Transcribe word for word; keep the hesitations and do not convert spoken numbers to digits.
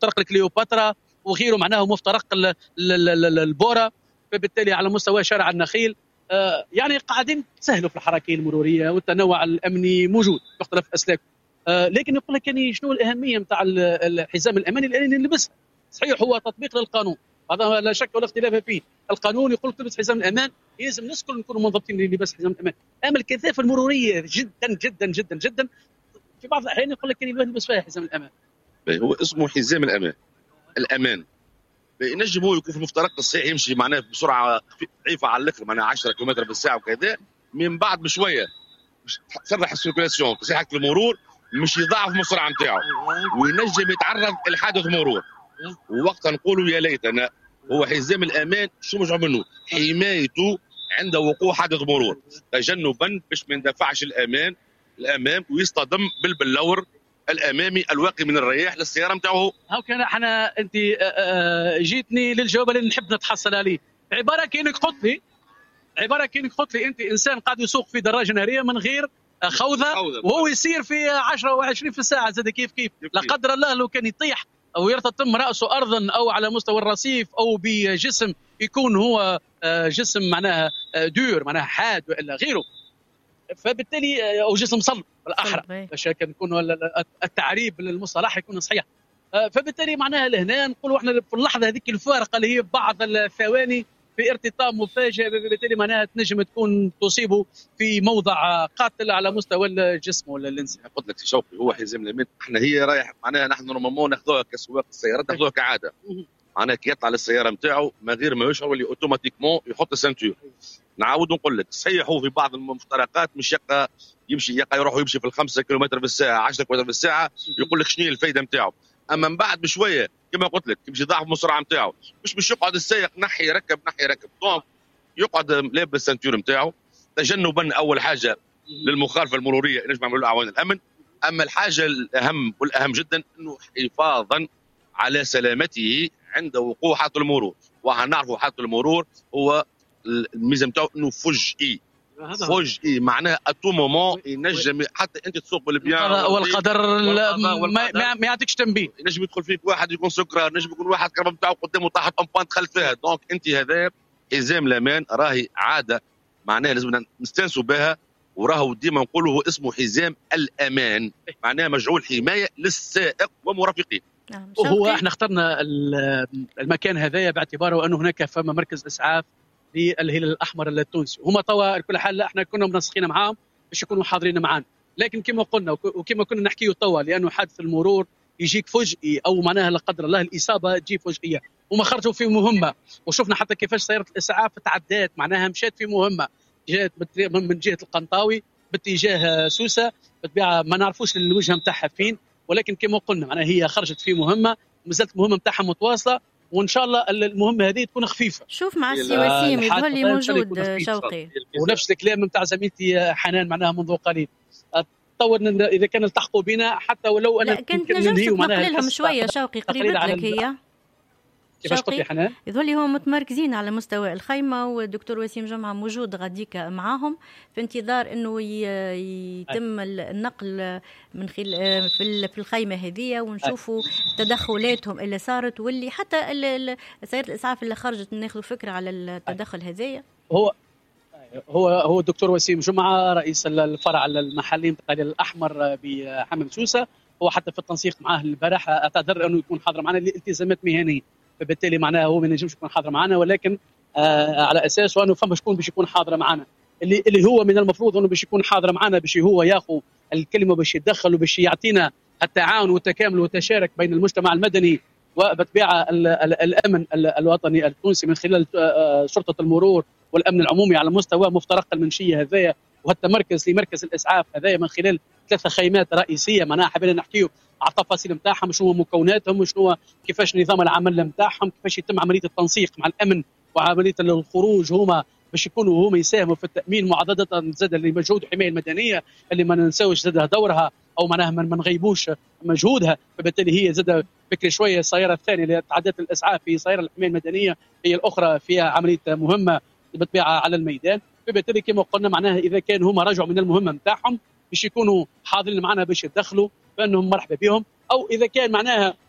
مفترق الكليوباترا وغيره معناه مفترق البورا. فبالتالي على مستوى شارع النخيل يعني قاعدين تسهلوا في الحركيه المروريه والتنوع الامني موجود باختلاف اسلاك. لكن يقول لك يعني شنو الاهميه نتاع الحزام الاماني اللي نلبسه؟ صحيح هو تطبيق للقانون، هذا لا شك ولا اختلاف فيه. القانون يقول تلبس حزام الامان، يلزم الناس الكل نكونوا منضبطين للباس حزام الامان. اما الكثافه المروريه جدا جدا جدا جدا في بعض الاحيان يقول لك يعني نلبس فيها حزام الامان. هو اسمه حزام الامان الامان ينجم هو يكون في المفترق الصحيح يمشي معناه بسرعه ضعيفه على الاخر معناها عشرة كيلومتر بالساعه وكذا، من بعد بشويه تسرح السيركولاسيون تصيح المرور مش يضاعف من السرعه نتاعو وينجم يتعرض لحادث مرور. ووقتها نقولوا يا ليتنا هو حزام الامان شو مجموع منه؟ حمايته عند وقوع حادث مرور تجنبا باش ما يندفعش الامان الامام ويصطدم بالبلور الامامي الواقي من الرياح للسياره نتاعو. هاو كان احنا انت جيتني للجواب اللي نحب نتحصل عليه. عباره كانك قلت لي عباره كانك قلت لي انت انسان قاعد يسوق في دراجه ناريه من غير خوذه وهو يسير في عشرة وعشرين في الساعه زاد كيف كيف لا قدر الله لو كان يطيح او يرتطم راسه ارضا او على مستوى الرصيف او بجسم يكون هو جسم معناها دور معناها حاد والا غيره، فبالتالي او جسم صلب بالاحرى باش يكون التعريب للمصطلح يكون صحيح. فبالتالي معناها لهنا نقولوا احنا في اللحظه هذيك الفارقه اللي هي بعض الثواني في ارتطام مفاجئ بالتالي معناها تنجم تكون تصيبه في موضع قاتل على مستوى الجسم ولا الانسان. قلت لك شوقي هو حزام الامان احنا هي رايح معناها نحن نورمالمون ناخذوها كسواق السيارات ناخذوها كعاده معناها كي يطلع للسياره نتاعو من غير ما يشعر اللي اوتوماتيكمون يحط السنتور. نعاود نقول لك صحيح هو في بعض المفترقات مش يبقى يمشي يبقى يروح ويمشي في الخمسة كيلومتر في الساعه عشرة كيلومتر في الساعه يقول لك شنو هي الفائده نتاعو، اما من بعد بشويه كما قلت لك يمشي ضعف من السرعه نتاعو مش باش يقعد السائق نحي ركب نحي ركب دونك يقعد لابس السنتور نتاعو تجنبا اول حاجه للمخالفه المروريه نجم نعملوا اعوان الامن. اما الحاجه الاهم والاهم جدا انه حفاظا على سلامته عند وقوع حادث المرور. وحنعرفوا حادث المرور هو الميزه نتاعو انه فجئي فجئي معناه اتو مومون ينجم حتى انت تسوق بالبيان والقدر ما, ما يعطيكش تنبيه. ينجم يدخل فيك واحد يكون سكر نجم يكون واحد كرب نتاعو قدامه طاحت امبان دخل فيها. دونك انت هذا حزام الامان راهي عاده معناها لازم نستانسوا بها وراهو ديما نقولوا هو اسمه حزام الامان معناه مجعول حمايه للسائق ومرافقيه. وهو احنا اخترنا المكان هذايا باعتباره انه هناك فما مركز اسعاف للهلال الاحمر التونسي. هما توا كل حال احنا كنا منسقين معاهم باش يكونوا حاضرين معنا، لكن كما قلنا وكما كنا نحكيو توا لانه حادث المرور يجيك فجئي او معناها لا قدر الله الاصابه تجي فجئيه. وما خرجوا في مهمه وشفنا حتى كيفاش سياره الاسعاف تعدات معناها مشات في مهمه جات من جهه القنطاوي باتجاه سوسه بالطبيعه ما نعرفوش الوجهه نتاعها فين، ولكن كما قلنا معناها هي خرجت في مهمه ومازالت المهمه نتاعها متواصله وان شاء الله المهمه هذه تكون خفيفه. شوف مع السي وسيم يظهر لي موجود شوقي ونفس الكلام نتاع زميلتي حنان معناها منذ قليل تصور اذا كان التحقوا بنا حتى ولو انا كنت نجم نقول لهم شويه شوقي قريبت لك هي كيفاش قلت لي حنان؟ يظهر لي هم متمركزين على مستوى الخيمه والدكتور وسيم جمعه موجود غاديك معاهم في انتظار انه يتم النقل من خلال في الخيمه هذه ونشوفوا تدخلاتهم اللي صارت واللي حتى سياره الاسعاف اللي خرجت ناخذ فكره على التدخل هذايا. هو هو هو الدكتور وسيم جمعه رئيس الفرع المحلي نتاع الهلال الاحمر بحمام سوسه، هو حتى في التنسيق معاه البارح اعتذر انه يكون حاضر معنا لالتزامات مهنيه، فبالتالي معناه هو ما ينجمش يكون حاضر معنا، ولكن آه على اساس انه فما شكون باش يكون حاضر معنا اللي اللي هو من المفروض انه باش يكون حاضر معنا باش هو ياخذ الكلمه باش يتدخل وباش يعطينا التعاون والتكامل والتشارك بين المجتمع المدني وبطبيعه الامن الوطني التونسي من خلال شرطه المرور والامن العمومي على مستوى مفترق المنشيه هذايا وهالتمركز لمركز الاسعاف هذايا من خلال ثلاثه خيمات رئيسيه معناها حابين نحكيو على التفاصيل نتاعهم شنو مكوناتهم وشنو كيفاش نظام العمل نتاعهم كيفاش يتم عمليه التنسيق مع الامن وعمليه الخروج هما باش يكونوا هما يساهموا في التامين معضده زاد لمجهود الحمايه المدنيه اللي ما ننساوش زادها دورها او معناها ما نغيبوش مجهودها، فبالتالي هي زاد بكري شويه السياره الثانيه اللي تعدت الاسعاف في سياره الحمايه المدنيه هي الاخرى فيها عمليه مهمه بالطبيعه على الميدان، فبالتالي كما قلنا معناها اذا كان هما رجعوا من المهمه نتاعهم باش يكونوا حاضرين معنا باش يتدخلوا فانهم مرحبا بهم، او اذا كان معناها